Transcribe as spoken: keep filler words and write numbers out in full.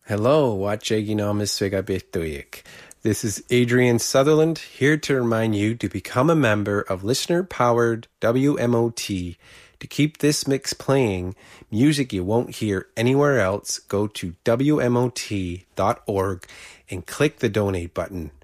Hello, Watcheginamiswegabetoyik. This is Adrian Sutherland, here to remind you to become a member of listener-powered W M O T. To keep this mix playing, music you won't hear anywhere else, go to W M O T dot org and click the donate button.